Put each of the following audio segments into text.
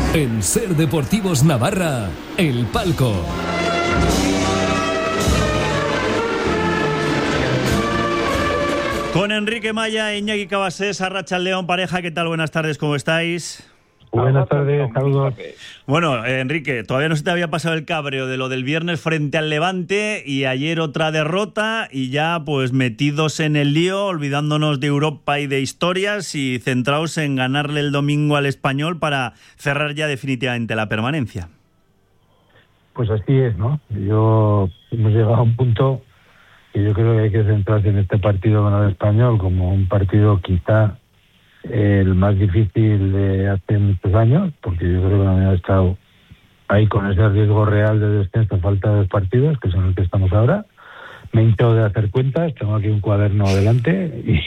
En Ser Deportivos Navarra, El Palco. Con Enrique Maya e Iñaki Cabasés, Arratsaldeon, pareja, ¿qué tal? Buenas tardes, ¿cómo estáis? Buenas tardes, saludos. Bueno, Enrique, todavía no se te había pasado el cabreo de lo del viernes frente al Levante y ayer otra derrota y ya pues metidos en el lío, olvidándonos de Europa y de historias y centrados en ganarle el domingo al Español para cerrar ya definitivamente la permanencia. Pues así es, ¿no? Hemos llegado a un punto que yo creo que hay que centrarse en este partido con el Español como un partido quizá el más difícil de hace muchos años, porque yo creo que no había estado ahí con ese riesgo real de descenso, falta de 2 partidos, que son los que estamos ahora. Me he hinchado de hacer cuentas, tengo aquí un cuaderno delante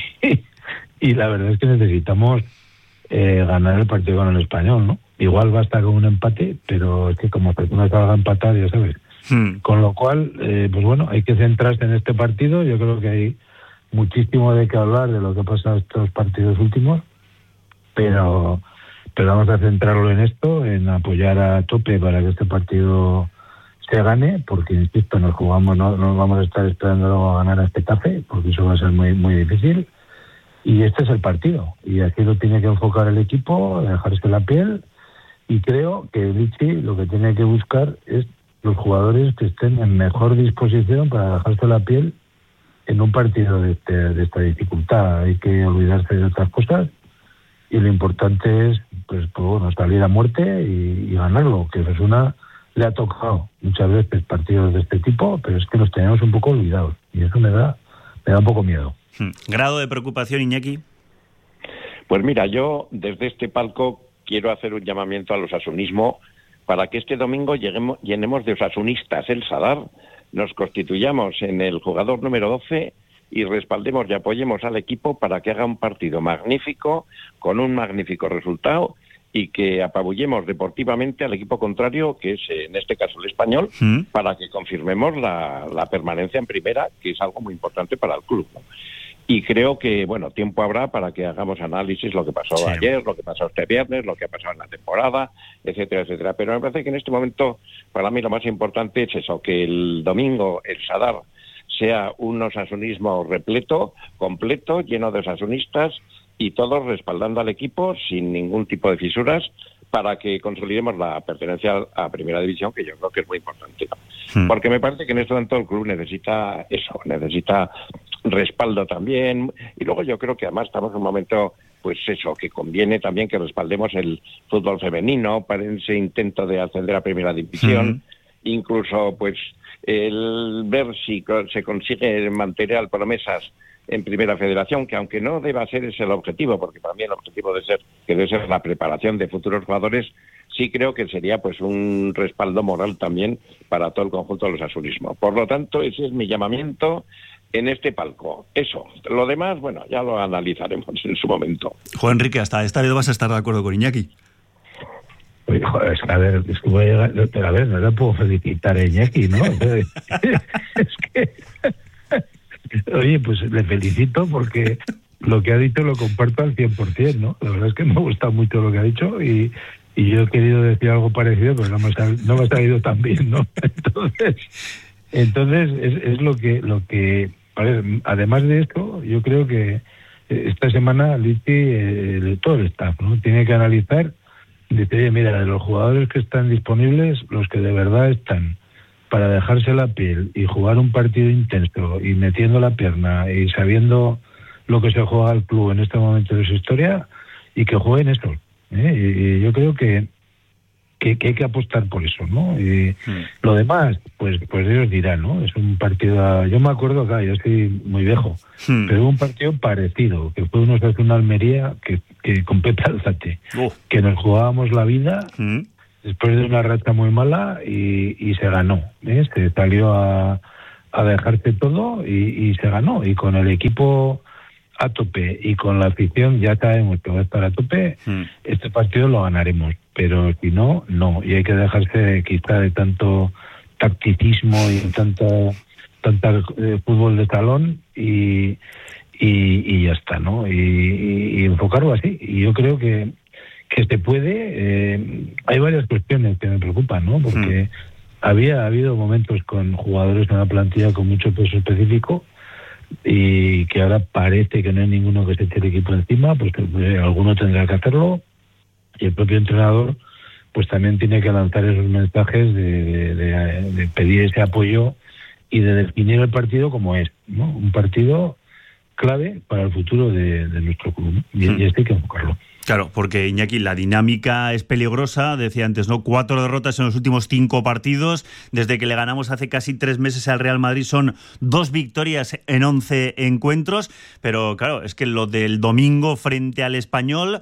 y la verdad es que necesitamos ganar el partido con el Español, ¿no? Igual basta con un empate, pero es que como Fortuna salga a empatar, ya sabes. Con lo cual, pues bueno, hay que centrarse en este partido. Yo creo que hay muchísimo de qué hablar de lo que ha pasado estos partidos últimos, pero vamos a centrarlo en esto, en apoyar a tope para que este partido se gane, porque insisto, no vamos a estar esperando a ganar a Getafe, porque eso va a ser muy, muy difícil, y este es el partido, y aquí lo tiene que enfocar el equipo, dejarse la piel, y creo que Vichy lo que tiene que buscar es los jugadores que estén en mejor disposición para dejarse la piel en un partido de esta dificultad. Hay que olvidarse de otras cosas y lo importante es pues bueno, salir a muerte y ganarlo, que Osasuna le ha tocado muchas veces partidos de este tipo, pero es que los tenemos un poco olvidados y eso me da un poco miedo. ¿Grado de preocupación, Iñaki? Pues mira, yo desde este palco quiero hacer un llamamiento al osasunismo para que este domingo llenemos de osasunistas el Sadar, nos constituyamos en el jugador número 12 y respaldemos y apoyemos al equipo para que haga un partido magnífico, con un magnífico resultado, y que apabullemos deportivamente al equipo contrario, que es en este caso el Español, para que confirmemos la permanencia en primera, que es algo muy importante para el club, ¿no? Y creo que, bueno, tiempo habrá para que hagamos análisis, lo que pasó ayer, lo que pasó este viernes, lo que ha pasado en la temporada, etcétera, etcétera. Pero me parece que en este momento, para mí lo más importante es eso, que el domingo el Sadar sea un osasunismo repleto, completo, lleno de osasunistas y todos respaldando al equipo sin ningún tipo de fisuras para que consolidemos la pertenencia a Primera División, que yo creo que es muy importante, ¿no? Porque me parece que en este momento el club necesita eso, necesita respaldo también, y luego yo creo que además estamos en un momento, pues eso, que conviene también que respaldemos el fútbol femenino para ese intento de ascender a Primera División, incluso pues el ver si se consigue mantener promesas en Primera Federación, que aunque no deba ser ese el objetivo, porque para mí el objetivo debe ser la preparación de futuros jugadores, sí creo que sería pues un respaldo moral también para todo el conjunto del osasunismo. Por lo tanto, ese es mi llamamiento en este palco. Eso. Lo demás, bueno, ya lo analizaremos en su momento. Juan Enrique, hasta esta vez vas a estar de acuerdo con Iñaki. Oye, joder, a ver, es que voy a llegar, a ver, no le puedo felicitar a Iñaki, ¿no? Es que oye, pues le felicito porque lo que ha dicho lo comparto al 100%, ¿no? La verdad es que me ha gustado mucho lo que ha dicho y yo he querido decir algo parecido, pero no me ha salido tan bien, ¿no? Entonces es lo que a ver, además de esto, yo creo que esta semana Liti, todo el staff, ¿no? Tiene que analizar, dice, oye, mira, de los jugadores que están disponibles, los que de verdad están para dejarse la piel y jugar un partido intenso y metiendo la pierna y sabiendo lo que se juega al club en este momento de su historia, y que jueguen eso, y yo creo que hay que apostar por eso, ¿no? Y lo demás, pues ellos dirán, ¿no? Es un partido, yo me acuerdo, claro, yo soy muy viejo, pero un partido parecido, que fue un Osasuna Almería que con Pepe Alzate, que nos jugábamos la vida después de una racha muy mala y se ganó, se salió a dejarse todo y se ganó, y con el equipo a tope y con la afición ya sabemos que va a estar a tope, este partido lo ganaremos, pero si no, no, y hay que dejarse quizá de tanto tacticismo y tanta fútbol de salón y ya está, ¿no? Y enfocarlo así, y yo creo que que se puede. Hay varias cuestiones que me preocupan, ¿no? Porque había habido momentos con jugadores en la plantilla con mucho peso específico y que ahora parece que no hay ninguno que se eche el equipo encima, pues alguno tendrá que hacerlo, y el propio entrenador pues también tiene que lanzar esos mensajes de pedir ese apoyo y de definir el partido como es, ¿no? Un partido clave para el futuro de nuestro club, ¿no? Y este hay que enfocarlo. Claro, porque Iñaki, la dinámica es peligrosa, decía antes, ¿no? 4 derrotas en los últimos 5 partidos, desde que le ganamos hace casi 3 meses al Real Madrid son 2 victorias en 11 encuentros, pero claro, es que lo del domingo frente al Español,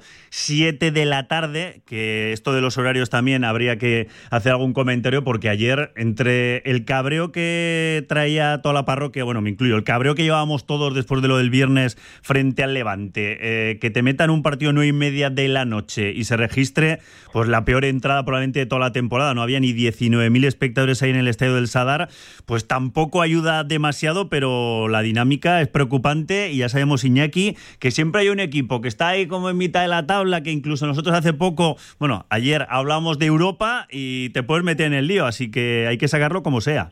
7 de la tarde, que esto de los horarios también habría que hacer algún comentario, porque ayer, entre el cabreo que traía toda la parroquia, bueno, me incluyo, el cabreo que llevábamos todos después de lo del viernes frente al Levante, que te metan un partido 9:30 de la noche y se registre pues la peor entrada probablemente de toda la temporada, no había ni 19.000 espectadores ahí en el estadio del Sadar, pues tampoco ayuda demasiado, pero la dinámica es preocupante y ya sabemos, Iñaki, que siempre hay un equipo que está ahí como en mitad de la tabla, que incluso nosotros hace poco, bueno, ayer hablamos de Europa y te puedes meter en el lío, así que hay que sacarlo como sea.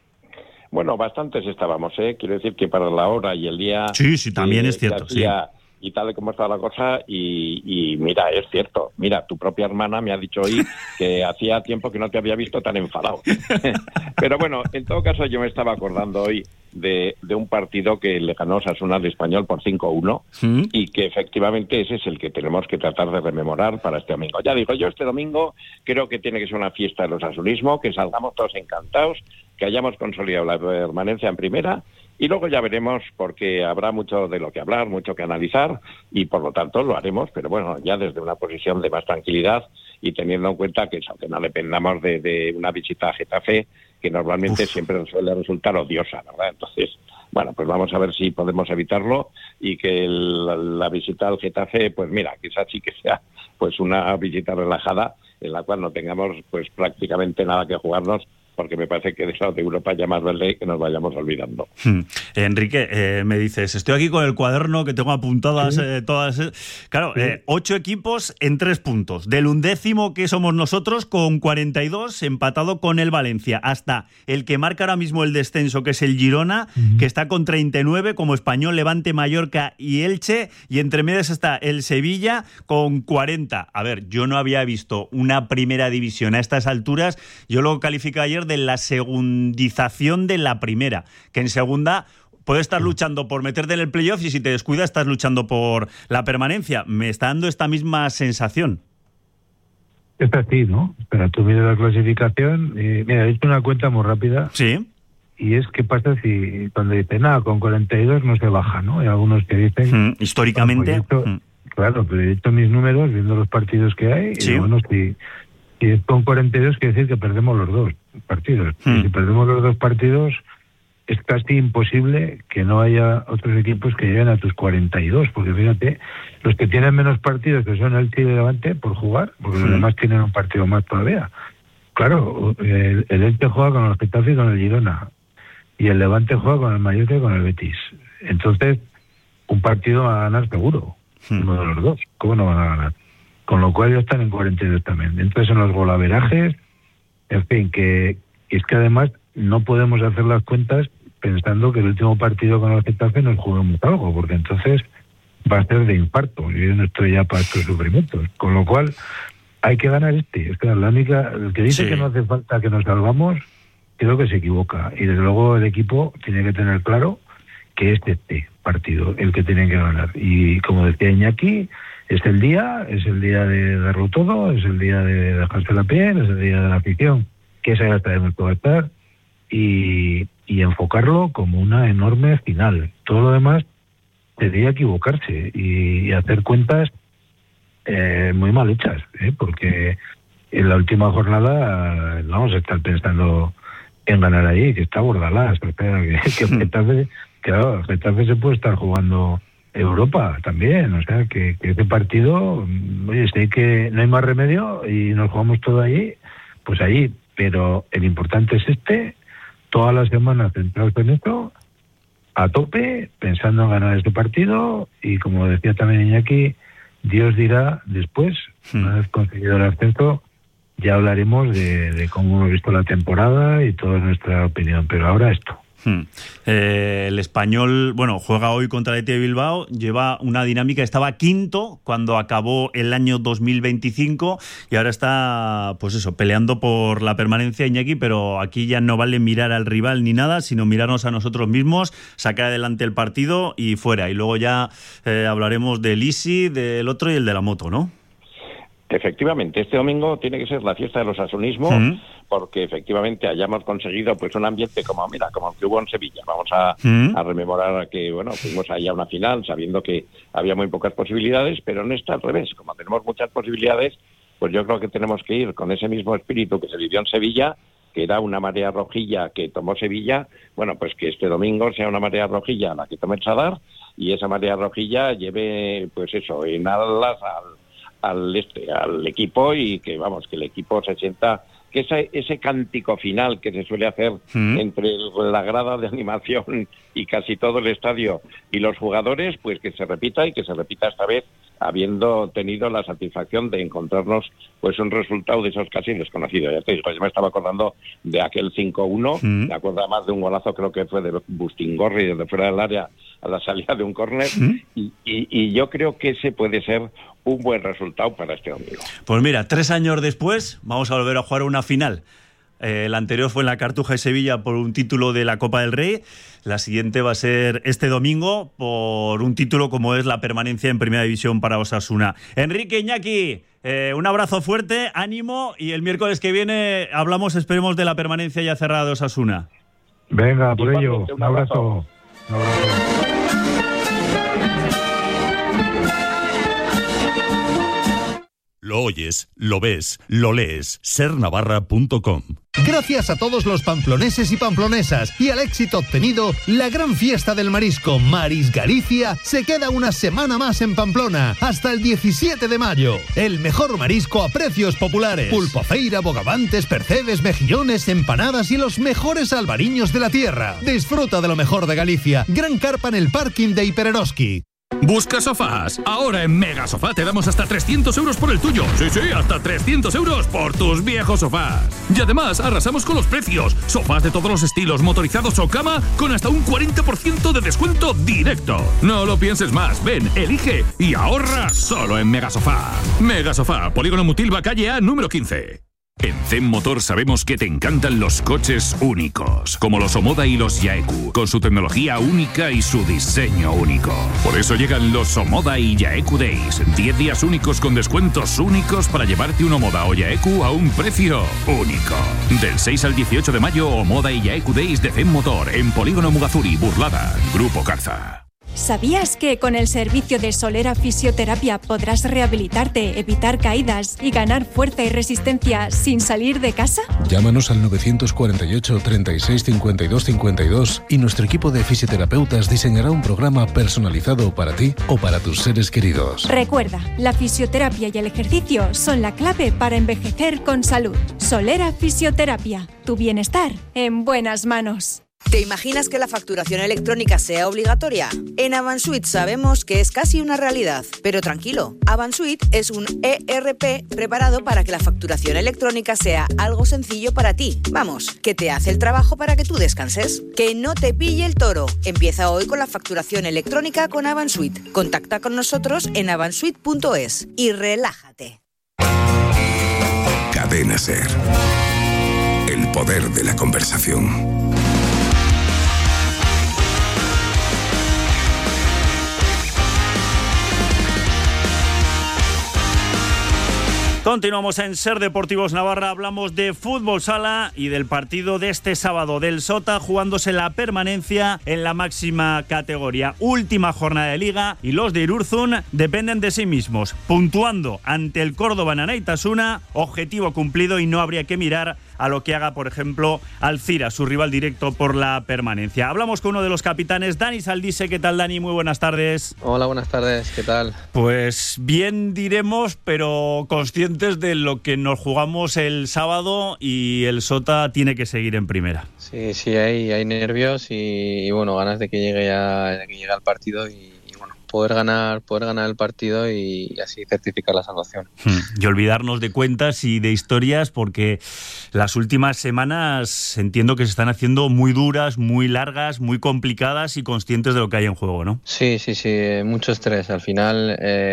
Bueno, bastantes estábamos, quiero decir que para la hora y el día... Sí, también es cierto, sí. Y tal y como está la cosa, y mira, es cierto. Mira, tu propia hermana me ha dicho hoy que hacía tiempo que no te había visto tan enfadado. Pero bueno, en todo caso yo me estaba acordando hoy de un partido que le ganó Osasuna al Español por 5-1 y que efectivamente ese es el que tenemos que tratar de rememorar para este domingo. Ya digo, yo este domingo creo que tiene que ser una fiesta del osasunismo, que salgamos todos encantados, que hayamos consolidado la permanencia en primera. Y luego ya veremos, porque habrá mucho de lo que hablar, mucho que analizar, y por lo tanto lo haremos, pero bueno, ya desde una posición de más tranquilidad y teniendo en cuenta que aunque no dependamos de una visita a Getafe, que normalmente siempre suele resultar odiosa, ¿verdad? Entonces, bueno, pues vamos a ver si podemos evitarlo y que la visita al Getafe, pues mira, quizás sí que sea pues una visita relajada en la cual no tengamos pues prácticamente nada que jugarnos, porque me parece que de Europa ya más vale que nos vayamos olvidando. Enrique, me dices, estoy aquí con el cuaderno que tengo apuntadas todas. Claro, 8 equipos en 3 puntos. Del 11º que somos nosotros con 42, empatado con el Valencia, hasta el que marca ahora mismo el descenso, que es el Girona, que está con 39, como Español, Levante, Mallorca y Elche, y entre medias está el Sevilla con 40. A ver, yo no había visto una primera división a estas alturas, yo lo califico ayer de la segundización de la primera, que en segunda puedes estar luchando por meterte en el playoff y si te descuidas estás luchando por la permanencia. Me está dando esta misma sensación. Es así, ¿no? Pero tú miras la clasificación y mira, he hecho una cuenta muy rápida. Sí. Y es que pasa si cuando dicen, con 42 no se baja, ¿no? Hay algunos que dicen... históricamente... Claro, pero he hecho mis números viendo los partidos que hay y bueno, si con 42 quiere decir que perdemos los 2 partidos. Y si perdemos los 2 partidos es casi imposible que no haya otros equipos que lleguen a tus 42, porque fíjate, los que tienen menos partidos, que son el Elche y el Levante, por jugar, porque los demás tienen un partido más todavía. Claro, el Elche juega con el Getafe y con el Girona, y el Levante juega con el Mallorca y con el Betis. Entonces, un partido va a ganar seguro, uno de los 2. ¿Cómo no van a ganar? Con lo cual ya están en 42 también. Entonces, en los golaverajes, en fin, que es que además no podemos hacer las cuentas pensando que el último partido con el Getafe nos juguemos algo, porque entonces va a ser de infarto. Yo no estoy ya para estos sufrimientos. Con lo cual, hay que ganar este. Es que la única, el que dice que no hace falta que nos salvamos, creo que se equivoca. Y desde luego el equipo tiene que tener claro que es este partido el que tienen que ganar. Y como decía Iñaki, es el día de darlo todo, es el día de dejarse la piel, es el día de la afición, que esa ya sabemos que va a estar, y enfocarlo como una enorme final. Todo lo demás sería equivocarse y hacer cuentas muy mal hechas, porque en la última jornada vamos a estar pensando en ganar ahí, que está Bordalás, que Getafe, claro, Getafe se puede estar jugando Europa también, o sea, que este partido, oye, sé que no hay más remedio y nos jugamos todo ahí, pues ahí, pero el importante es todas las semanas centrados en esto, a tope, pensando en ganar este partido, y como decía también Iñaki, Dios dirá después, una vez conseguido el ascenso, ya hablaremos de cómo hemos visto la temporada y toda nuestra opinión, pero ahora esto. El Español, bueno, juega hoy contra el Athletic de Bilbao, lleva una dinámica, estaba quinto cuando acabó el año 2025 y ahora está, pues eso, peleando por la permanencia, Iñaki, pero aquí ya no vale mirar al rival ni nada, sino mirarnos a nosotros mismos, sacar adelante el partido y fuera. Y luego ya hablaremos del Isi, del otro y el de la moto, ¿no? Efectivamente, este domingo tiene que ser la fiesta del osasunismo, porque efectivamente hayamos conseguido pues un ambiente como el que hubo en Sevilla. Vamos a rememorar que, bueno, fuimos allá a una final sabiendo que había muy pocas posibilidades, pero no está al revés. Como tenemos muchas posibilidades, pues yo creo que tenemos que ir con ese mismo espíritu que se vivió en Sevilla, que era una marea rojilla que tomó Sevilla, bueno, pues que este domingo sea una marea rojilla la que tome el Sadar, y esa marea rojilla lleve, pues eso, en alas al equipo, y que vamos, que el equipo se sienta, que ese cántico final que se suele hacer entre la grada de animación y casi todo el estadio y los jugadores, pues que se repita, y que se repita esta vez, habiendo tenido la satisfacción de encontrarnos pues un resultado de esos casi desconocidos. Ya te digo, yo me estaba acordando de aquel 5-1, me acuerdo más de un golazo, creo que fue de Bustingorri desde fuera del área a la salida de un córner, y yo creo que ese puede ser un buen resultado para este domingo. Pues mira, 3 años después vamos a volver a jugar una final. La anterior fue en la Cartuja y Sevilla por un título de la Copa del Rey. La siguiente va a ser este domingo por un título como es la permanencia en Primera División para Osasuna. Enrique, Iñaki, un abrazo fuerte, ánimo, y el miércoles que viene hablamos, esperemos, de la permanencia ya cerrada de Osasuna. Venga, por ello, un abrazo. Lo oyes, lo ves, lo lees. Sernavarra.com. Gracias a todos los pamploneses y pamplonesas y al éxito obtenido, la gran fiesta del marisco Maris Galicia se queda una semana más en Pamplona, hasta el 17 de mayo. El mejor marisco a precios populares. Pulpofeira, bogavantes, percebes, mejillones, empanadas y los mejores albariños de la tierra. Disfruta de lo mejor de Galicia. Gran carpa en el parking de Hipereroski. ¿Busca sofás? Ahora en Mega Sofá te damos hasta 300 euros por el tuyo. Sí, hasta 300 euros por tus viejos sofás. Y además arrasamos con los precios. Sofás de todos los estilos, motorizados o cama, con hasta un 40% de descuento directo. No lo pienses más. Ven, elige y ahorra solo en Mega Sofá. Mega Sofá, Polígono Mutilva, calle A, número 15. En Zen Motor sabemos que te encantan los coches únicos, como los Omoda y los Yaeku, con su tecnología única y su diseño único. Por eso llegan los Omoda y Yaeku Days, 10 días únicos con descuentos únicos para llevarte un Omoda o Yaeku a un precio único. Del 6 al 18 de mayo, Omoda y Yaeku Days de Zen Motor, en Polígono Mugazuri, Burlada, Grupo Carza. ¿Sabías que con el servicio de Solera Fisioterapia podrás rehabilitarte, evitar caídas y ganar fuerza y resistencia sin salir de casa? Llámanos al 948 36 52 52 y nuestro equipo de fisioterapeutas diseñará un programa personalizado para ti o para tus seres queridos. Recuerda, la fisioterapia y el ejercicio son la clave para envejecer con salud. Solera Fisioterapia, tu bienestar en buenas manos. ¿Te imaginas que la facturación electrónica sea obligatoria? En Avansuit sabemos que es casi una realidad, pero tranquilo, Avansuit es un ERP preparado para que la facturación electrónica sea algo sencillo para ti. Vamos, que te hace el trabajo para que tú descanses. Que no te pille el toro. Empieza hoy con la facturación electrónica con Avansuit. Contacta con nosotros en avansuit.es y relájate. Cadena SER. El poder de la conversación. Continuamos en Ser Deportivos Navarra, hablamos de fútbol sala y del partido de este sábado del Sota, jugándose la permanencia en la máxima categoría. Última jornada de liga y los de Irurzun dependen de sí mismos, puntuando ante el Córdoba en Anaitasuna, objetivo cumplido y no habría que mirar a lo que haga, por ejemplo, Alcira, su rival directo por la permanencia. Hablamos con uno de los capitanes, Dani Saldise. ¿Qué tal, Dani? Muy buenas tardes. Hola, buenas tardes. ¿Qué tal? Pues bien diremos, pero conscientes de lo que nos jugamos el sábado y el Sota tiene que seguir en primera. Sí, hay nervios y bueno, ganas de que llegue al partido y bueno, poder ganar el partido y así certificar la salvación. Y olvidarnos de cuentas y de historias, porque las últimas semanas entiendo que se están haciendo muy duras, muy largas, muy complicadas y conscientes de lo que hay en juego, ¿no? Sí, mucho estrés. Al final,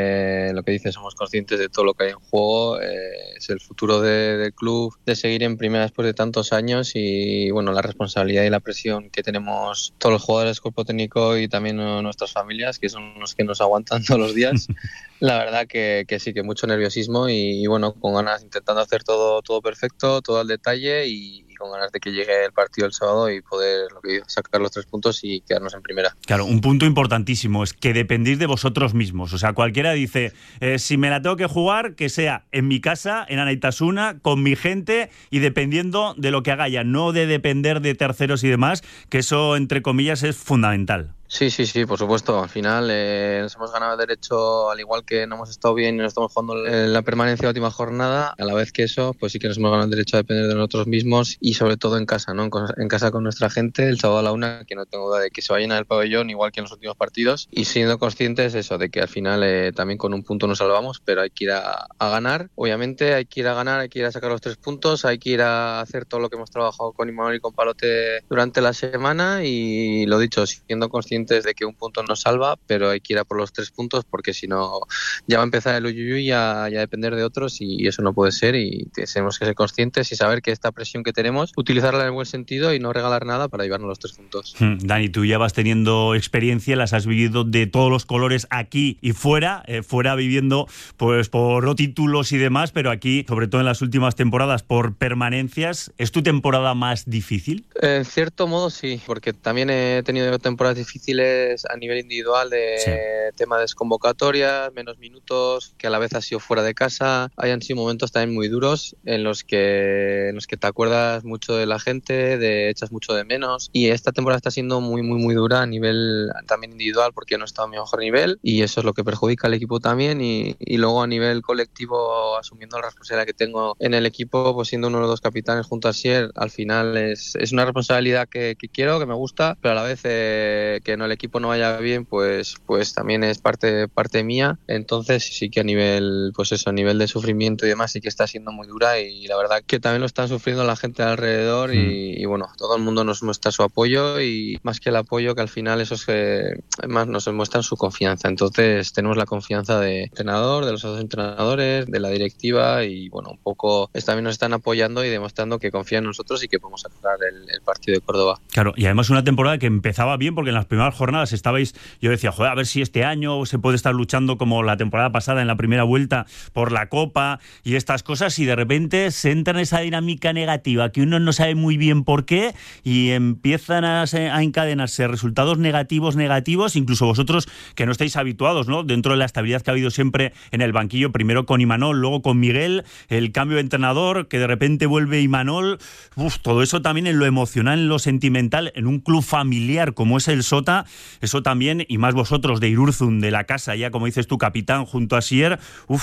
lo que dices, somos conscientes de todo lo que hay en juego. Es el futuro del club, de seguir en primera después de tantos años y, bueno, la responsabilidad y la presión que tenemos todos los jugadores, cuerpo técnico y también nuestras familias, que son los que nos aguantan todos los días. La verdad que sí, que mucho nerviosismo y bueno, con ganas, intentando hacer todo perfecto, todo al detalle y con ganas de que llegue el partido el sábado y poder sacar los 3 puntos y quedarnos en primera. Claro, un punto importantísimo es que dependís de vosotros mismos. O sea, cualquiera dice, si me la tengo que jugar, que sea en mi casa, en Anaitasuna, con mi gente y dependiendo de lo que haga ya, no de depender de terceros y demás, que eso, entre comillas, es fundamental. Sí, por supuesto. Al final nos hemos ganado el derecho, al igual que no hemos estado bien y nos estamos jugando la permanencia de la última jornada, a la vez que eso, pues sí que nos hemos ganado el derecho a depender de nosotros mismos y sobre todo en casa, ¿no? En casa con nuestra gente, el sábado a la 1, que no tengo duda de que se va a llenar el pabellón igual que en los últimos partidos y siendo conscientes eso, de que al final también con un punto nos salvamos, pero hay que ir a ganar. Obviamente hay que ir a ganar, hay que ir a sacar los 3 puntos, hay que ir a hacer todo lo que hemos trabajado con Imanol y con Palote durante la semana y lo dicho, siendo conscientes de que un punto nos salva, pero hay que ir a por los 3 puntos porque si no ya va a empezar el uyuyuy a depender de otros y eso no puede ser y tenemos que ser conscientes y saber que esta presión que tenemos, utilizarla en el buen sentido y no regalar nada para llevarnos los 3 puntos. Dani, tú ya vas teniendo experiencia, las has vivido de todos los colores aquí y fuera viviendo pues por títulos y demás, pero aquí, sobre todo en las últimas temporadas, por permanencias. ¿Es tu temporada más difícil? En cierto modo sí, porque también he tenido temporadas difíciles a nivel individual de tema de desconvocatorias, menos minutos, que a la vez ha sido fuera de casa. Hayan sido momentos también muy duros en los que te acuerdas mucho de la gente, echas mucho de menos. Y esta temporada está siendo muy, muy, muy dura a nivel también individual porque no he estado a mi mejor nivel y eso es lo que perjudica al equipo también. Y luego a nivel colectivo, asumiendo la responsabilidad que tengo en el equipo, pues siendo uno de los 2 capitanes junto a Sier, al final es una responsabilidad que quiero, que me gusta, pero a la vez que el equipo no vaya bien, pues también es parte mía. Entonces sí que a nivel de sufrimiento y demás sí que está siendo muy dura y la verdad que también lo están sufriendo la gente alrededor y bueno, todo el mundo nos muestra su apoyo y más que el apoyo, que al final esos que más nos muestran su confianza. Entonces tenemos la confianza del entrenador, de los 2 entrenadores, de la directiva y bueno, un poco también nos están apoyando y demostrando que confían en nosotros y que podemos sacar el partido de Córdoba. Claro, y además una temporada que empezaba bien porque en las primeras jornadas yo decía, joder, a ver si este año se puede estar luchando como la temporada pasada en la primera vuelta por la Copa y estas cosas y de repente se entra en esa dinámica negativa que uno no sabe muy bien por qué y empiezan a encadenarse resultados negativos, incluso vosotros que no estáis habituados, ¿no? Dentro de la estabilidad que ha habido siempre en el banquillo, primero con Imanol, luego con Miguel, el cambio de entrenador, que de repente vuelve Imanol, todo eso también en lo emocional, en lo sentimental, en un club familiar como es el Sota, eso también, y más vosotros de Irurzun, de la casa, ya como dices tu capitán, junto a Sier,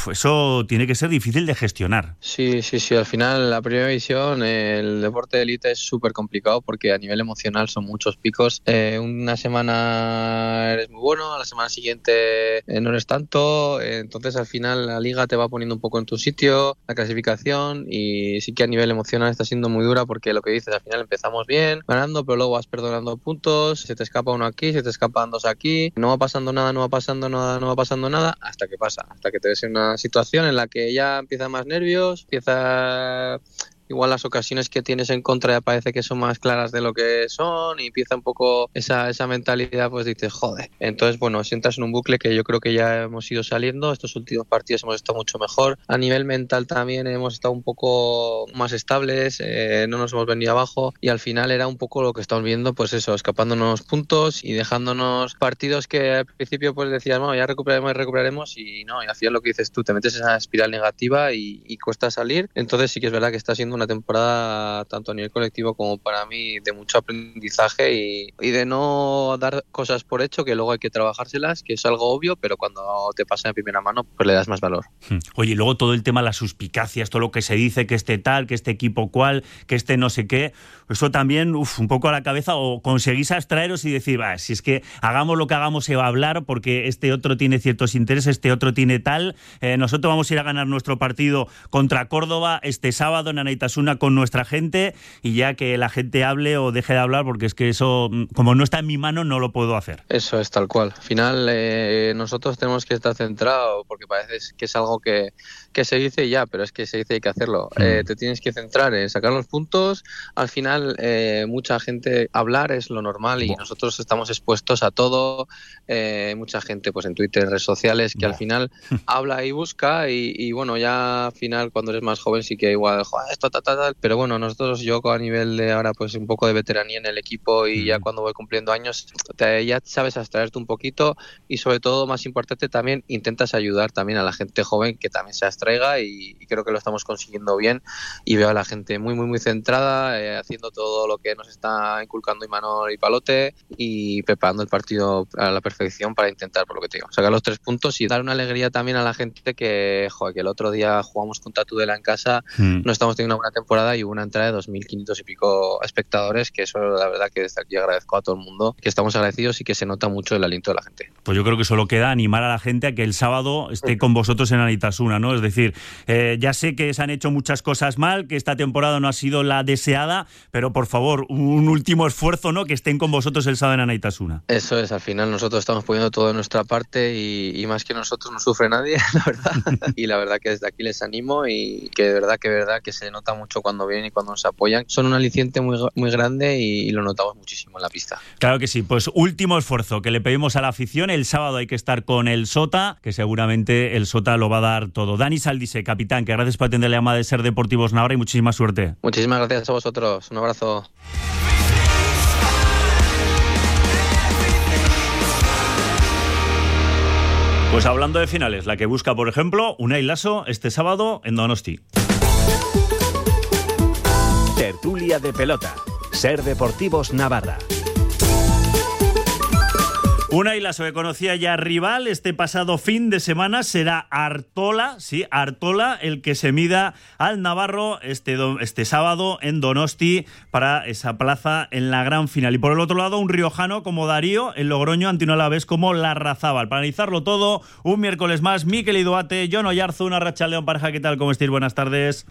eso tiene que ser difícil de gestionar. Sí, al final la primera división, el deporte de élite es súper complicado porque a nivel emocional son muchos picos. Una semana eres muy bueno, a la semana siguiente no eres tanto, entonces al final la liga te va poniendo un poco en tu sitio, la clasificación, y sí que a nivel emocional está siendo muy dura porque lo que dices, al final empezamos bien, ganando, pero luego vas perdonando puntos, se te escapa uno aquí, se te escapan 2 aquí, no va pasando nada, hasta que te ves en una situación en la que ya empieza más nervios, empieza igual las ocasiones que tienes en contra ya parece que son más claras de lo que son y empieza un poco esa mentalidad, pues dices, joder. Entonces, bueno, sientas en un bucle que yo creo que ya hemos ido saliendo. Estos últimos partidos hemos estado mucho mejor. A nivel mental también hemos estado un poco más estables, no nos hemos venido abajo y al final era un poco lo que estamos viendo, pues eso, escapándonos puntos y dejándonos partidos que al principio pues decías, bueno, ya recuperaremos y no, y al final lo que dices tú, te metes en esa espiral negativa y cuesta salir. Entonces sí que es verdad que está siendo una temporada, tanto a nivel colectivo como para mí, de mucho aprendizaje y de no dar cosas por hecho, que luego hay que trabajárselas, que es algo obvio, pero cuando te pasa en primera mano, pues le das más valor. Oye, y luego todo el tema de las suspicacias, todo lo que se dice, que este tal, que este equipo cual, que este no sé qué, eso también, un poco a la cabeza, o conseguís abstraeros y decir, si es que hagamos lo que hagamos se va a hablar, porque este otro tiene ciertos intereses, este otro tiene tal, nosotros vamos a ir a ganar nuestro partido contra Córdoba este sábado en Anaitasuna con nuestra gente, y ya que la gente hable o deje de hablar, porque es que eso, como no está en mi mano, no lo puedo hacer. Eso es tal cual. Al final nosotros tenemos que estar centrados, porque parece que es algo que se dice ya, pero es que se dice y hay que hacerlo. Te tienes que centrar en sacar los puntos. Al final mucha gente, hablar es lo normal y nosotros estamos expuestos a todo. Mucha gente pues en Twitter, en redes sociales, que al final habla y busca y bueno, ya al final cuando eres más joven sí que igual, esto, tal, pero bueno, nosotros, yo a nivel de ahora pues un poco de veteranía en el equipo y ya cuando voy cumpliendo años, ya sabes abstraerte un poquito y sobre todo, más importante, también intentas ayudar también a la gente joven que también se abstraiga y creo que lo estamos consiguiendo bien y veo a la gente muy, muy, muy centrada, haciendo todo lo que nos está inculcando Imanol y Palote y preparando el partido a la perfección para intentar, por lo que te digo, sacar los 3 puntos y dar una alegría también a la gente que el otro día jugamos contra Tudela en casa, no estamos teniendo una buena temporada y hubo una entrada de 2.500 y pico espectadores, que eso la verdad que desde aquí agradezco a todo el mundo, que estamos agradecidos y que se nota mucho el aliento de la gente. Pues yo creo que solo queda animar a la gente a que el sábado esté con vosotros en Anaitasuna, ¿no? Es decir, ya sé que se han hecho muchas cosas mal, que esta temporada no ha sido la deseada, pero por favor, un último esfuerzo, ¿no? Que estén con vosotros el sábado en Anaitasuna. Eso es, al final nosotros estamos poniendo todo de nuestra parte y más que nosotros no sufre nadie, la verdad. Y la verdad que desde aquí les animo y que de verdad que se nota mucho cuando vienen y cuando nos apoyan. Son un aliciente muy, muy grande y lo notamos muchísimo en la pista. Claro que sí, pues último esfuerzo que le pedimos a la afición. El sábado hay que estar con el Sota, que seguramente el Sota lo va a dar todo. Dani Saldise, capitán, que gracias por atender la llamada de Ser Deportivos Navarra y muchísima suerte. Muchísimas gracias a vosotros. Un abrazo. Pues hablando de finales, la que busca, por ejemplo, Unai Laso este sábado en Donosti. Tertulia de pelota. Ser Deportivos Navarra. Unai Laso, que conocía ya rival este pasado fin de semana, será Artola, sí, Artola, el que se mida al navarro este sábado en Donosti para esa plaza en la gran final. Y por el otro lado, un riojano como Darío, el Logroño, ante un Alavés como Larrazábal. Para analizarlo todo, un miércoles más, Mikel Iduate, Jon Oyarzo, una Arratsaldeon pareja, ¿qué tal? ¿Cómo estáis? Buenas tardes.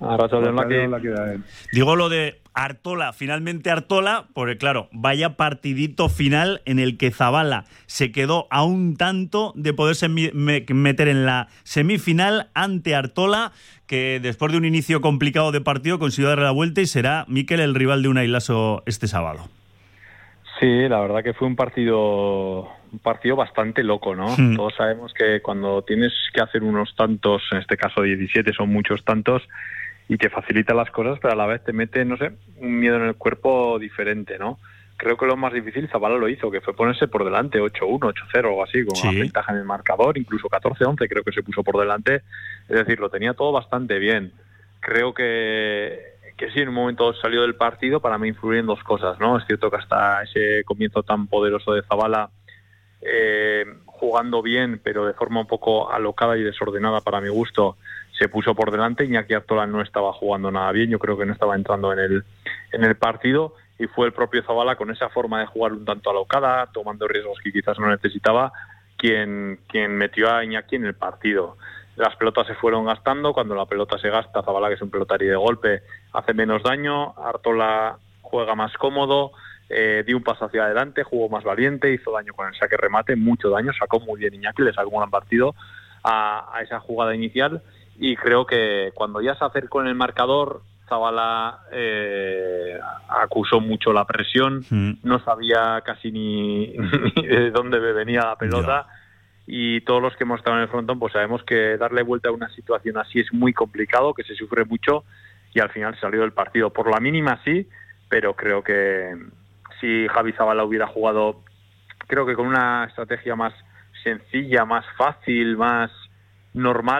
Digo lo de Artola, finalmente Artola, porque claro, vaya partidito final en el que Zabala se quedó a un tanto de poderse meter en la semifinal ante Artola, que después de un inicio complicado de partido consiguió darle la vuelta y será Mikel el rival de Unai Laso este sábado. Sí, la verdad que fue un partido bastante loco, ¿no? Todos sabemos que cuando tienes que hacer unos tantos, en este caso 17 son muchos tantos, y te facilita las cosas, pero a la vez te mete, no sé, un miedo en el cuerpo diferente, ¿no? Creo que lo más difícil Zabala lo hizo, que fue ponerse por delante 8-1, 8-0 o algo así, con una ventaja en el marcador, incluso 14-11 creo que se puso por delante, es decir, lo tenía todo bastante bien. Creo que sí, en un momento salió del partido, para mí influyen 2 cosas, ¿no? Es cierto que hasta ese comienzo tan poderoso de Zabala, jugando bien, pero de forma un poco alocada y desordenada para mi gusto, se puso por delante. Iñaki Artola no estaba jugando nada bien, yo creo que no estaba entrando en el partido, y fue el propio Zabala, con esa forma de jugar un tanto alocada, tomando riesgos que quizás no necesitaba, quien metió a Iñaki en el partido. Las pelotas se fueron gastando, cuando la pelota se gasta, Zabala, que es un pelotario de golpe, hace menos daño, Artola juega más cómodo, dio un paso hacia adelante, jugó más valiente, hizo daño con el saque remate, mucho daño, sacó muy bien Iñaki, le sacó un gran partido a esa jugada inicial, y creo que cuando ya se acercó en el marcador, Zabala acusó mucho la presión, no sabía casi ni de dónde venía la pelota, y todos los que hemos estado en el frontón pues sabemos que darle vuelta a una situación así es muy complicado, que se sufre mucho, y al final salió del partido. Por la mínima sí, pero creo que si Javi Zabala hubiera jugado, creo que con una estrategia más sencilla, más fácil, más normal,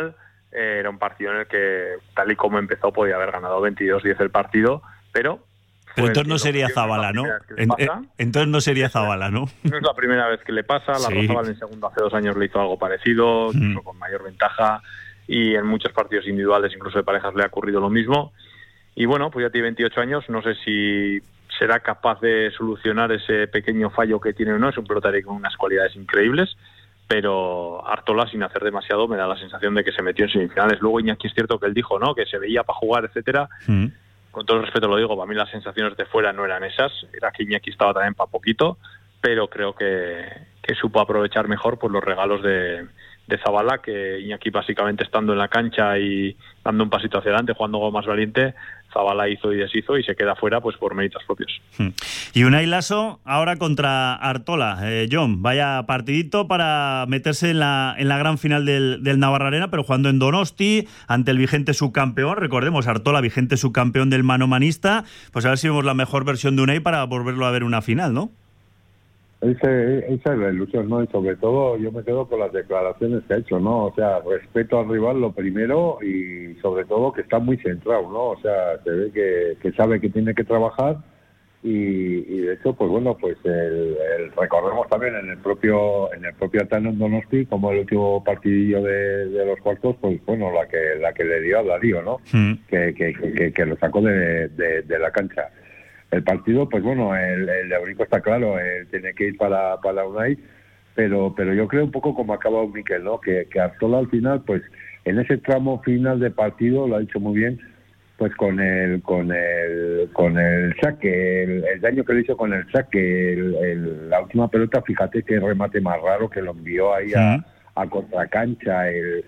era un partido en el que, tal y como empezó, podía haber ganado 22-10 el partido, pero entonces no sería Zabala, ¿no? Entonces no sería Zabala, ¿no? No es la primera vez que le pasa. Larrazábal en segundo hace 2 años le hizo algo parecido, incluso con mayor ventaja, y en muchos partidos individuales, incluso de parejas, le ha ocurrido lo mismo. Y bueno, pues ya tiene 28 años, no sé si será capaz de solucionar ese pequeño fallo que tiene o no. Es un pelotari con unas cualidades increíbles, pero Artola, sin hacer demasiado, me da la sensación de que se metió en semifinales. Luego Iñaki es cierto que él dijo, ¿no?, que se veía para jugar, etcétera. Con todo el respeto lo digo, para mí las sensaciones de fuera no eran esas, era que Iñaki estaba también para poquito, pero creo que supo aprovechar mejor pues los regalos de Zabala, que Iñaki básicamente estando en la cancha y dando un pasito hacia adelante, jugando algo más valiente, Zabala hizo y deshizo y se queda fuera pues por méritos propios. Y Unai Laso ahora contra Artola. John, vaya partidito para meterse en la gran final del Navarrarena, pero jugando en Donosti ante el vigente subcampeón. Recordemos, Artola, vigente subcampeón del manomanista. Pues a ver si vemos la mejor versión de Unai para volverlo a ver una final, ¿no? Esa es la ilusión, ¿no? Y sobre todo yo me quedo con las declaraciones que ha hecho, ¿no? O sea, respeto al rival lo primero y sobre todo que está muy centrado, ¿no? O sea, se ve que sabe que tiene que trabajar y de hecho, pues bueno, pues recordemos también en el propio Tano en Donosti, como el último partidillo de los cuartos, pues bueno, la que le dio a Darío, ¿no? Que lo sacó de la cancha. El partido, pues bueno, el de Eurico está claro, tiene que ir para Unai, pero yo creo un poco como ha acabado Miquel, ¿no? Que Artola al final, pues en ese tramo final de partido, lo ha dicho muy bien, pues con el saque, el daño que le hizo con el saque, la última pelota, fíjate qué remate más raro que lo envió ahí a contracancha,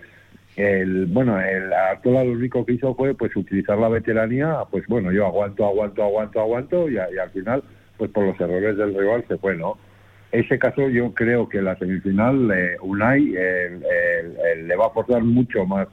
Artola lo único que hizo fue pues utilizar la veteranía, pues bueno, yo aguanto y al final pues por los errores del rival se fue, ¿no? Ese caso yo creo que la semifinal Unai le va a aportar mucho más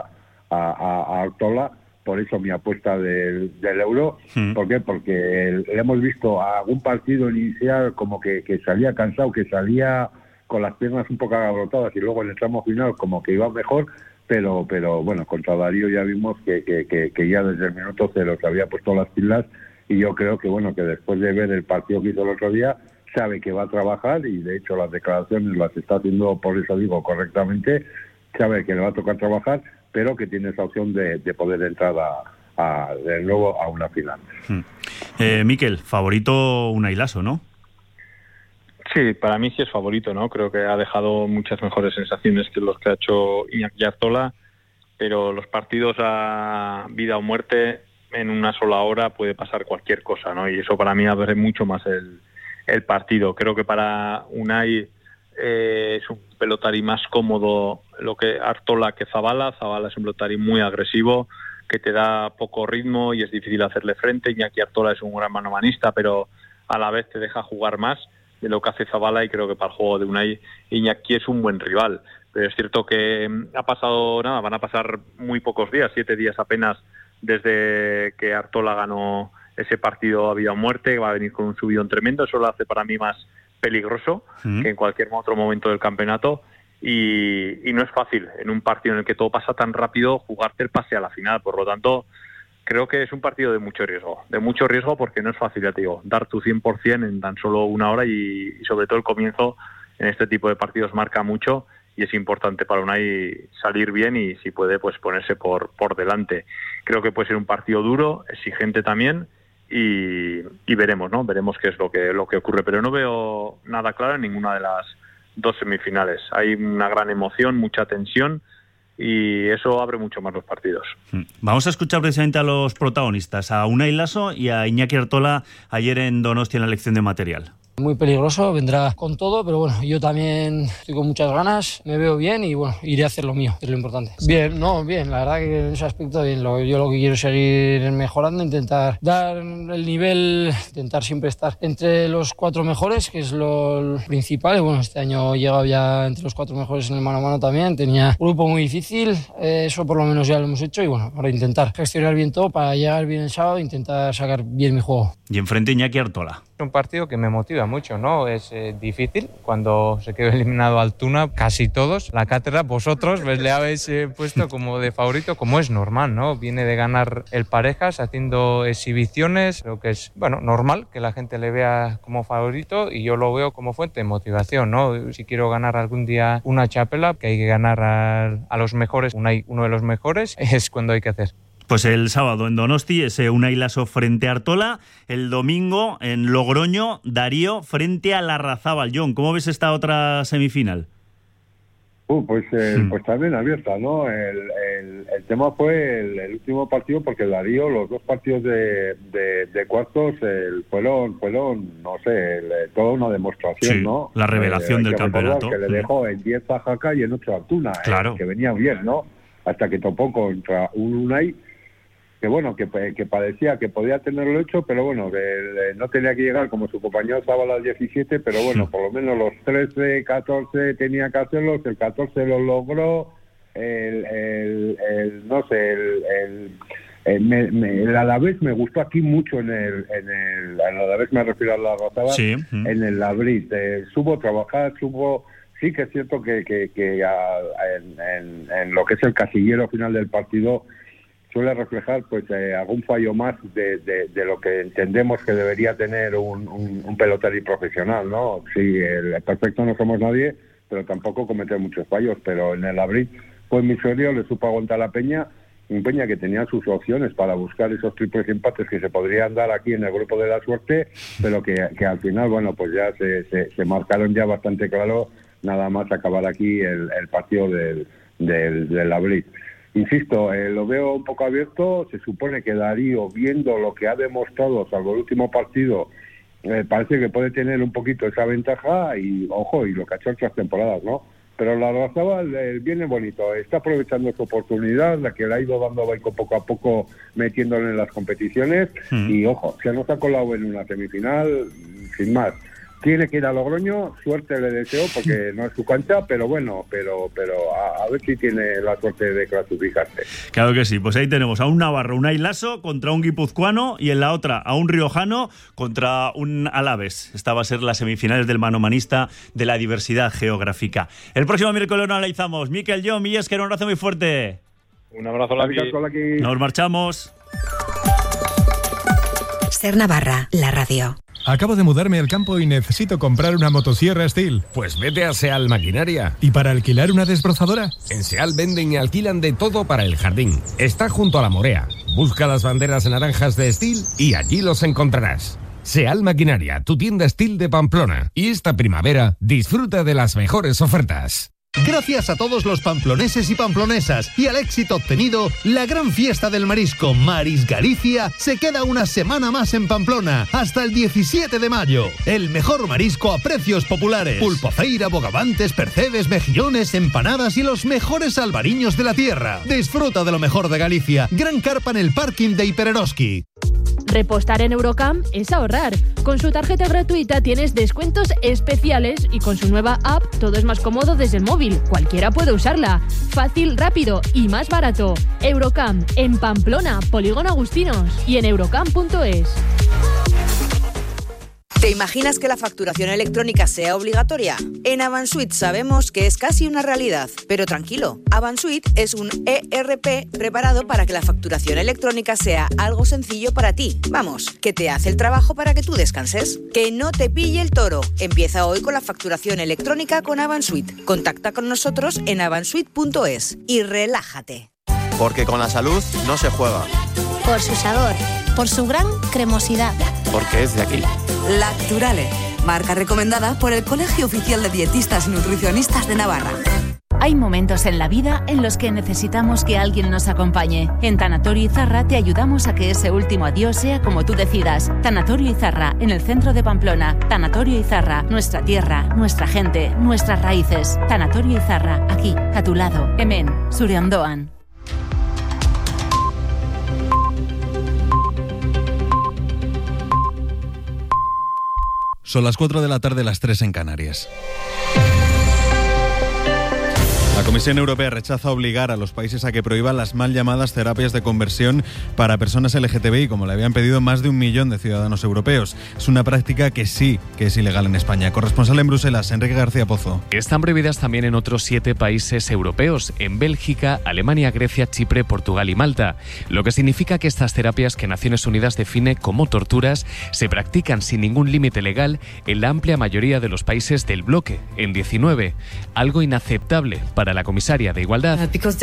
a Artola, por eso mi apuesta del Euro. ¿Por qué? Porque le hemos visto a algún partido inicial como que salía cansado, que salía con las piernas un poco agarrotadas y luego en el tramo final como que iba mejor, pero bueno, contra Darío ya vimos que ya desde el minuto 0 se había puesto las pilas y yo creo que bueno, que después de ver el partido que hizo el otro día, sabe que va a trabajar y de hecho las declaraciones las está haciendo, por eso digo, correctamente, sabe que le va a tocar trabajar, pero que tiene esa opción de poder entrar de nuevo a una final. Miquel, favorito Unai Laso, ¿no? Sí, para mí sí es favorito, ¿no? Creo que ha dejado muchas mejores sensaciones que los que ha hecho Iñaki Artola, pero los partidos a vida o muerte en una sola hora puede pasar cualquier cosa, ¿no? Y eso para mí abre mucho más el partido. Creo que para Unai es un pelotari más cómodo lo que Artola que Zabala. Zabala es un pelotari muy agresivo, que te da poco ritmo y es difícil hacerle frente. Iñaki Artola es un gran manomanista, pero a la vez te deja jugar más de lo que hace Zabala, y creo que para el juego de Unai Iñaki es un buen rival. Pero es cierto que van a pasar muy pocos días, 7 días apenas desde que Artola ganó ese partido a vida o muerte, va a venir con un subidón tremendo. Eso lo hace para mí más peligroso que en cualquier otro momento del campeonato, y no es fácil en un partido en el que todo pasa tan rápido jugarte el pase a la final. Por lo tanto, creo que es un partido de mucho riesgo porque no es fácil, ya te digo, dar tu 100% en tan solo una hora, y sobre todo el comienzo en este tipo de partidos marca mucho y es importante para Unai salir bien y si puede pues ponerse por delante. Creo que puede ser un partido duro, exigente también, y veremos, ¿no? Veremos qué es lo que ocurre, pero no veo nada claro en ninguna de las dos semifinales. Hay una gran emoción, mucha tensión, y eso abre mucho más los partidos. Vamos a escuchar precisamente a los protagonistas, a Unai Laso y a Iñaki Artola ayer en Donostia en la elección de material. Muy peligroso, vendrá con todo, pero bueno, yo también estoy con muchas ganas, me veo bien y bueno, iré a hacer lo mío, es lo importante. Bien, la verdad que en ese aspecto bien, yo lo que quiero es seguir mejorando, intentar dar el nivel, intentar siempre estar entre los 4 mejores, que es lo principal, y bueno, este año he llegado ya entre los 4 mejores en el mano a mano también, tenía un grupo muy difícil, eso por lo menos ya lo hemos hecho, y bueno, ahora intentar gestionar bien todo para llegar bien el sábado e intentar sacar bien mi juego. Y enfrente Iñaki Artola. un partido que me motiva mucho, ¿no? Es difícil cuando se quedó eliminado Altuna, casi todos. La cátedra, vosotros le habéis puesto como de favorito, como es normal, ¿no? Viene de ganar el Parejas haciendo exhibiciones, creo que es, bueno, normal que la gente le vea como favorito y yo lo veo como fuente de motivación, ¿no? Si quiero ganar algún día una chapela, que hay que ganar a los mejores, uno de los mejores, es cuando hay que hacer. Pues el sábado en Donosti, ese Unai Laso frente a Artola. El domingo en Logroño, Darío frente a Larrazábal. John, ¿cómo ves esta otra semifinal? Pues también abierta, ¿no? El tema fue el último partido, porque Darío, los dos partidos de cuartos fueron, no sé, toda una demostración, ¿no? La revelación del campeonato. Que le dejó en 10 a Jaca y en 8 a Altuna, claro. Que venía bien, ¿no? Hasta que topó contra un Unai que bueno, que parecía que podía tenerlo hecho, pero bueno, que no tenía que llegar como su compañero Zabala al 17, pero bueno, por lo menos los 13, 14 tenía que hacerlos, el 14 lo logró, el Alavés me gustó aquí mucho en el Alavés, me refiero a la Larrazábal, sí. En el Labrit, supo trabajar, sí que es cierto que en lo que es el casillero final del partido suele reflejar pues algún fallo más de lo que entendemos que debería tener un pelotari profesional, ¿no? Sí, el perfecto no somos nadie, pero tampoco cometer muchos fallos, pero en el Abril pues Miserio le supo aguantar a Peña, un Peña que tenía sus opciones para buscar esos triples empates que se podrían dar aquí en el grupo de la suerte, pero que al final, bueno, pues ya se marcaron ya bastante claro, nada más acabar aquí el partido del Abril. Insisto, lo veo un poco abierto. Se supone que Darío, viendo lo que ha demostrado salvo el último partido, parece que puede tener un poquito esa ventaja y, ojo, y lo que ha hecho otras temporadas, ¿no? Pero la Larrazábal viene bonito, está aprovechando su oportunidad, la que le ha ido dando Baico poco a poco, metiéndole en las competiciones, y, ojo, se nos ha colado en una semifinal, sin más. Tiene que ir a Logroño, suerte le deseo porque no es su cancha, pero bueno, pero a ver si tiene la suerte de clasificarse. Claro que sí, pues ahí tenemos a un navarro, un Ailaso contra un guipuzcoano y en la otra a un riojano contra un Alavés. Esta va a ser las semifinales del manomanista de la diversidad geográfica. El próximo miércoles lo analizamos. Mikel, John, Millesker, un abrazo muy fuerte. Un abrazo, Laki. Nos marchamos. Ser Navarra, la radio. Acabo de mudarme al campo y necesito comprar una motosierra Stihl. Pues vete a Seal Maquinaria. ¿Y para alquilar una desbrozadora? En Seal venden y alquilan de todo para el jardín. Está junto a la Morea. Busca las banderas naranjas de Stihl y allí los encontrarás. Seal Maquinaria, tu tienda Stihl de Pamplona. Y esta primavera, disfruta de las mejores ofertas. Gracias a todos los pamploneses y pamplonesas y al éxito obtenido, la gran fiesta del marisco Maris Galicia se queda una semana más en Pamplona, hasta el 17 de mayo. El mejor marisco a precios populares. Pulpofeira, bogavantes, percebes, mejillones, empanadas y los mejores albariños de la tierra. Disfruta de lo mejor de Galicia. Gran carpa en el parking de Hipereroski. Repostar en Eurocamp es ahorrar. Con su tarjeta gratuita tienes descuentos especiales y con su nueva app todo es más cómodo desde el móvil. Cualquiera puede usarla. Fácil, rápido y más barato. Eurocamp en Pamplona, Polígono Agustinos y en eurocamp.es. ¿Te imaginas que la facturación electrónica sea obligatoria? En Avansuit sabemos que es casi una realidad, pero tranquilo, Avansuit es un ERP preparado para que la facturación electrónica sea algo sencillo para ti. Vamos, que te hace el trabajo para que tú descanses. Que no te pille el toro. Empieza hoy con la facturación electrónica con Avansuit. Contacta con nosotros en avansuit.es y relájate. Porque con la salud no se juega. Por su sabor, por su gran cremosidad. Porque es de aquí. Lacturale, marca recomendada por el Colegio Oficial de Dietistas y Nutricionistas de Navarra. Hay momentos en la vida en los que necesitamos que alguien nos acompañe. En Tanatorio Izarra te ayudamos a que ese último adiós sea como tú decidas. Tanatorio Izarra, en el centro de Pamplona. Tanatorio Izarra, nuestra tierra, nuestra gente, nuestras raíces. Tanatorio Izarra, aquí, a tu lado. Hemen, zure ondoan. Son las 4 de la tarde, las 3 en Canarias. Comisión Europea rechaza obligar a los países a que prohíban las mal llamadas terapias de conversión para personas LGTBI, como le habían pedido más de 1 millón de ciudadanos europeos. Es una práctica que sí que es ilegal en España. Corresponsal en Bruselas, Enrique García Pozo. Están prohibidas también en otros 7 países europeos, en Bélgica, Alemania, Grecia, Chipre, Portugal y Malta. Lo que significa que estas terapias, que Naciones Unidas define como torturas, se practican sin ningún límite legal en la amplia mayoría de los países del bloque, en 19. Algo inaceptable para la comisaria de Igualdad.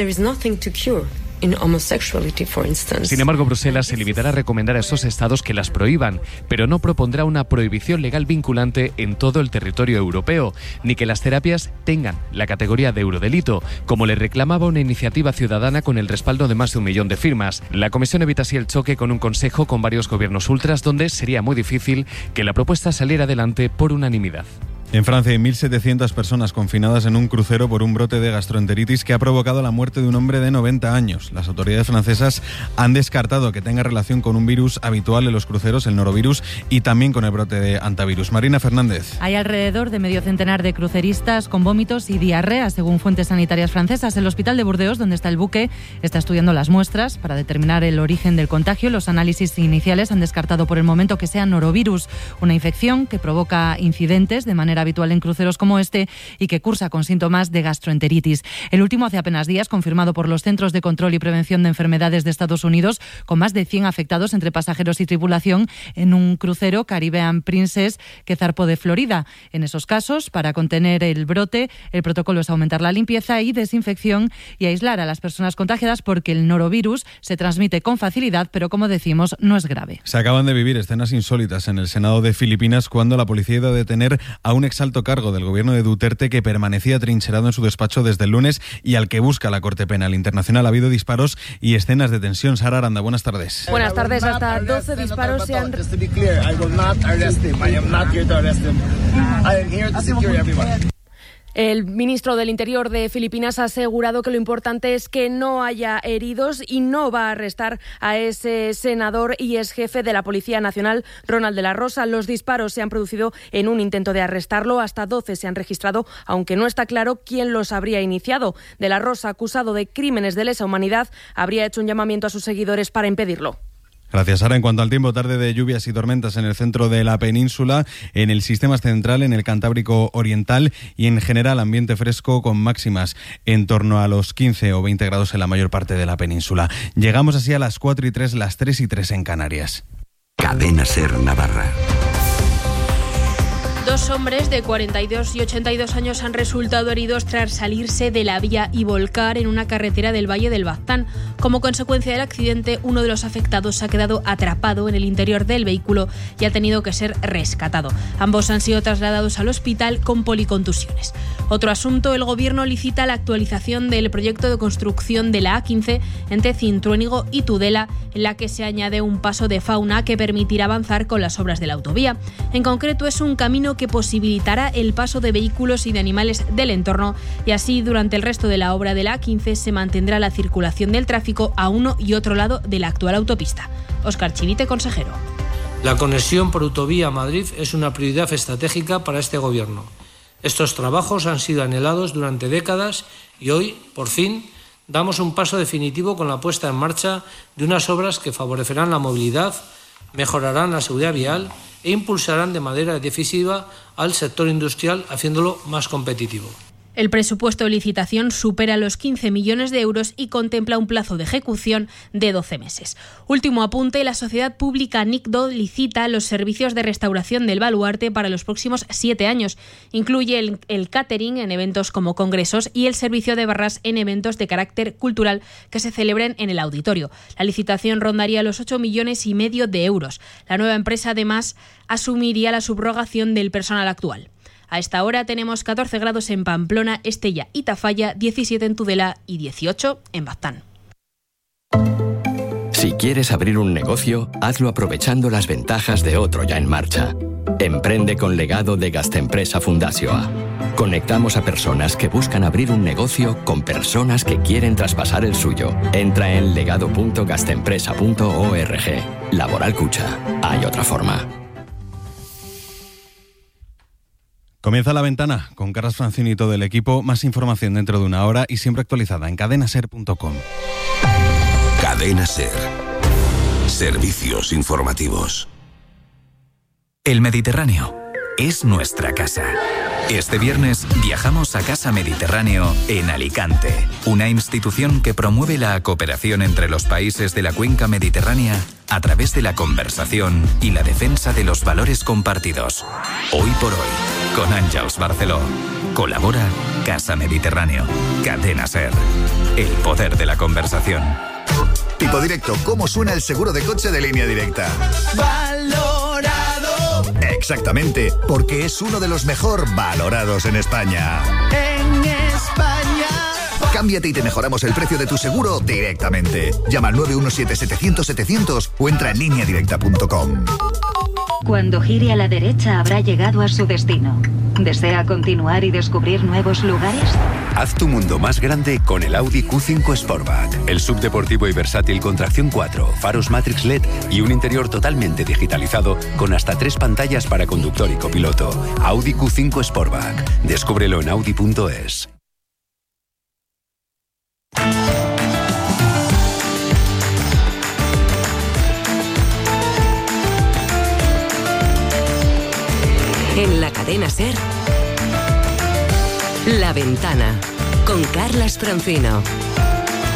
Sin embargo, Bruselas se limitará a recomendar a esos estados que las prohíban, pero no propondrá una prohibición legal vinculante en todo el territorio europeo, ni que las terapias tengan la categoría de eurodelito, como le reclamaba una iniciativa ciudadana con el respaldo de más de 1 millón de firmas. La Comisión evita así el choque con un consejo con varios gobiernos ultras, donde sería muy difícil que la propuesta saliera adelante por unanimidad. En Francia hay 1.700 personas confinadas en un crucero por un brote de gastroenteritis que ha provocado la muerte de un hombre de 90 años. Las autoridades francesas han descartado que tenga relación con un virus habitual en los cruceros, el norovirus, y también con el brote de hantavirus. Marina Fernández. Hay alrededor de medio centenar de cruceristas con vómitos y diarrea, según fuentes sanitarias francesas. El hospital de Burdeos, donde está el buque, está estudiando las muestras para determinar el origen del contagio. Los análisis iniciales han descartado por el momento que sea norovirus, una infección que provoca incidentes de manera habitual en cruceros como este y que cursa con síntomas de gastroenteritis. El último hace apenas días, confirmado por los Centros de Control y Prevención de Enfermedades de Estados Unidos, con más de 100 afectados entre pasajeros y tripulación en un crucero Caribbean Princess que zarpó de Florida. En esos casos, para contener el brote, el protocolo es aumentar la limpieza y desinfección y aislar a las personas contagiadas, porque el norovirus se transmite con facilidad, pero como decimos, no es grave. Se acaban de vivir escenas insólitas en el Senado de Filipinas cuando la policía ha ido a detener a un exalto cargo del gobierno de Duterte que permanecía trincherado en su despacho desde el lunes y al que busca la Corte Penal Internacional. Ha habido disparos y escenas de tensión. Sara Aranda, buenas tardes. Buenas tardes. Hasta 12 disparos se han... El ministro del Interior de Filipinas ha asegurado que lo importante es que no haya heridos y no va a arrestar a ese senador y ex jefe de la Policía Nacional, Ronald de la Rosa. Los disparos se han producido en un intento de arrestarlo. Hasta 12 se han registrado, aunque no está claro quién los habría iniciado. De la Rosa, acusado de crímenes de lesa humanidad, habría hecho un llamamiento a sus seguidores para impedirlo. Gracias, Sara. En cuanto al tiempo, tarde de lluvias y tormentas en el centro de la península, en el sistema central, en el Cantábrico Oriental y en general ambiente fresco con máximas en torno a los 15 o 20 grados en la mayor parte de la península. Llegamos así a las 4:03, las 3:03 en Canarias. Cadena Ser Navarra. 2 hombres de 42 y 82 años han resultado heridos tras salirse de la vía y volcar en una carretera del Valle del Baztán. Como consecuencia del accidente, uno de los afectados ha quedado atrapado en el interior del vehículo y ha tenido que ser rescatado. Ambos han sido trasladados al hospital con policontusiones. Otro asunto: el Gobierno licita la actualización del proyecto de construcción de la A15 entre Cintruénigo y Tudela, en la que se añade un paso de fauna que permitirá avanzar con las obras de la autovía. En concreto, es un camino que posibilitará el paso de vehículos y de animales del entorno, y así durante el resto de la obra de la A15 se mantendrá la circulación del tráfico a uno y otro lado de la actual autopista. Óscar Chivite, consejero. La conexión por autovía a Madrid es una prioridad estratégica para este Gobierno. Estos trabajos han sido anhelados durante décadas y hoy, por fin, damos un paso definitivo con la puesta en marcha de unas obras que favorecerán la movilidad, mejorarán la seguridad vial e impulsarán de manera decisiva al sector industrial, haciéndolo más competitivo. El presupuesto de licitación supera los 15 millones de euros y contempla un plazo de ejecución de 12 meses. Último apunte: la sociedad pública NICDO licita los servicios de restauración del baluarte para los próximos 7 años. Incluye el catering en eventos como congresos y el servicio de barras en eventos de carácter cultural que se celebren en el auditorio. La licitación rondaría los 8,5 millones de euros. La nueva empresa, además, asumiría la subrogación del personal actual. A esta hora tenemos 14 grados en Pamplona, Estella y Tafalla, 17 en Tudela y 18 en Baztán. Si quieres abrir un negocio, hazlo aprovechando las ventajas de otro ya en marcha. Emprende con Legado de Gastempresa Fundación. Conectamos a personas que buscan abrir un negocio con personas que quieren traspasar el suyo. Entra en legado.gastempresa.org. Laboral Cucha. Hay otra forma. Comienza La Ventana con Carlas Francini y todo el equipo. Más información dentro de una hora y siempre actualizada en cadenaser.com. Cadena Ser. Servicios informativos. El Mediterráneo es nuestra casa. Este viernes viajamos a Casa Mediterráneo en Alicante, una institución que promueve la cooperación entre los países de la cuenca mediterránea a través de la conversación y la defensa de los valores compartidos. Hoy por hoy, con Àngels Barceló. Colabora Casa Mediterráneo. Cadena Ser. El poder de la conversación. Tipo Directo, ¿cómo suena el seguro de coche de Línea Directa? ¡Valorado! Exactamente, porque es uno de los mejor valorados en España. ¡En España! Cámbiate y te mejoramos el precio de tu seguro directamente. Llama al 917-700-700 o entra en lineadirecta.com. Cuando gire a la derecha habrá llegado a su destino. ¿Desea continuar y descubrir nuevos lugares? Haz tu mundo más grande con el Audi Q5 Sportback. El subdeportivo y versátil con tracción 4, faros Matrix LED y un interior totalmente digitalizado con hasta 3 pantallas para conductor y copiloto. Audi Q5 Sportback. Descúbrelo en audi.es. En la cadena Ser, La Ventana, con Carlas Francino.